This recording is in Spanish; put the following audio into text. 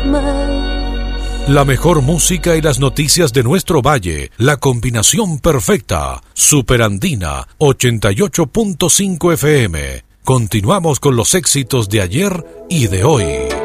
más. La mejor música y las noticias de nuestro valle, la combinación perfecta. Superandina 88.5 FM. Continuamos con los éxitos de ayer y de hoy.